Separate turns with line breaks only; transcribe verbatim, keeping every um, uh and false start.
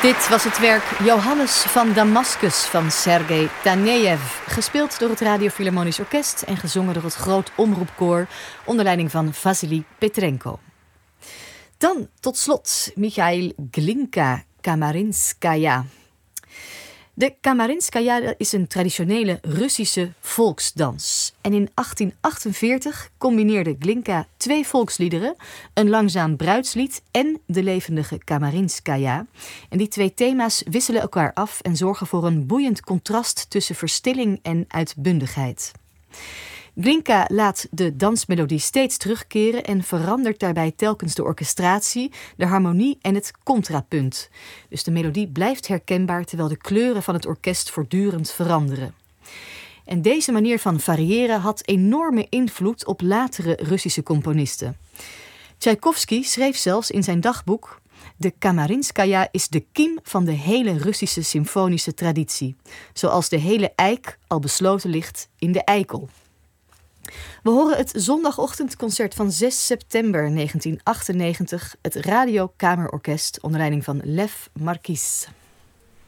Dit was het werk Johannes van Damascus van Sergei Tanejev, gespeeld door het Radio Philharmonisch Orkest en gezongen door het Groot Omroepkoor onder leiding van Vassili Petrenko. Dan tot slot Michail Glinka, Kamarinskaya. De Kamarinskaya is een traditionele Russische volksdans. En in achttien achtenveertig combineerde Glinka twee volksliederen, een langzaam bruidslied en de levendige Kamarinskaya. En die twee thema's wisselen elkaar af en zorgen voor een boeiend contrast tussen verstilling en uitbundigheid. Glinka laat de dansmelodie steeds terugkeren en verandert daarbij telkens de orchestratie, de harmonie en het contrapunt. Dus de melodie blijft herkenbaar terwijl de kleuren van het orkest voortdurend veranderen. En deze manier van variëren had enorme invloed op latere Russische componisten. Tchaikovsky schreef zelfs in zijn dagboek: de Kamarinskaya is de kiem van de hele Russische symfonische traditie, zoals de hele eik al besloten ligt in de eikel. We horen het zondagochtendconcert van zes september negentien achtennegentig, het Radio Kamerorkest onder leiding van Lev Markis.